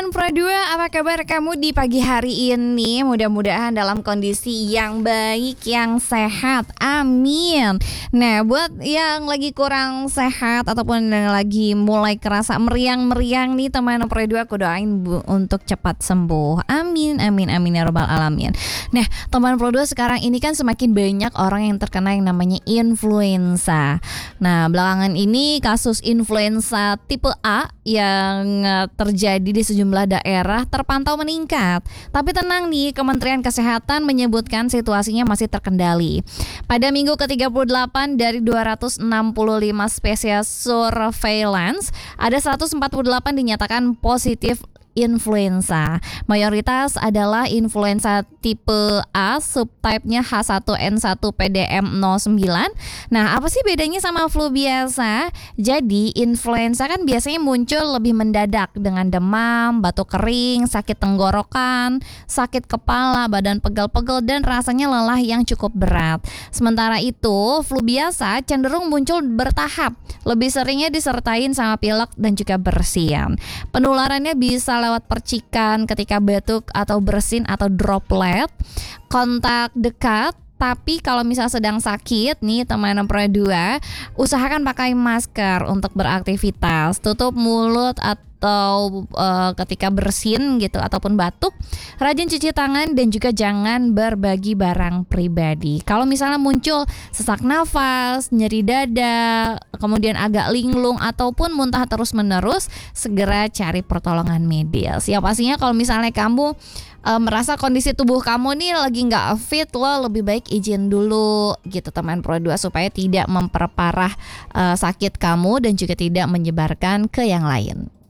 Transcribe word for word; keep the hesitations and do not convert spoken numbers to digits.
teman Pro dua, apa kabar kamu di pagi hari ini? Mudah-mudahan dalam kondisi yang baik, yang sehat. Amin. Nah, buat yang lagi kurang sehat ataupun yang lagi mulai kerasa meriang-meriang nih teman Pro dua, aku doain bu, untuk cepat sembuh. Amin, amin, amin ya robbal alamin. Nah, teman Pro dua, sekarang ini kan semakin banyak orang yang terkena yang namanya influenza. Nah, belakangan ini kasus influenza tipe A yang terjadi di sejumlah daerah terpantau meningkat. Tapi tenang nih, Kementerian Kesehatan menyebutkan situasinya masih terkendali. Pada minggu ke tiga puluh delapan dari dua ratus enam puluh lima spesies surveillance, ada seratus empat puluh delapan dinyatakan positif influenza. Mayoritas adalah influenza tipe A, subtype-nya H satu N satu P D M nol sembilan. Nah, apa sih bedanya sama flu biasa? Jadi, influenza kan biasanya muncul lebih mendadak dengan demam, batuk kering, sakit tenggorokan, sakit kepala, badan pegel-pegel, dan rasanya lelah yang cukup berat. Sementara itu, flu biasa cenderung muncul bertahap, lebih seringnya disertain sama pilek dan juga bersin. Penularannya bisa lewat percikan ketika batuk atau bersin atau droplet, kontak dekat. Tapi kalau misal sedang sakit nih teman Pro dua, usahakan pakai masker untuk beraktivitas, tutup mulut atau uh, ketika bersin gitu ataupun batuk, rajin cuci tangan dan juga jangan berbagi barang pribadi. Kalau misalnya muncul sesak nafas, nyeri dada, kemudian agak linglung ataupun muntah terus-menerus, segera cari pertolongan medis. Ya pastinya kalau misalnya kamu Uh, merasa kondisi tubuh kamu nih lagi nggak fit, lo lebih baik izin dulu gitu teman Pro dua supaya tidak memperparah uh, sakit kamu dan juga tidak menyebarkan ke yang lain.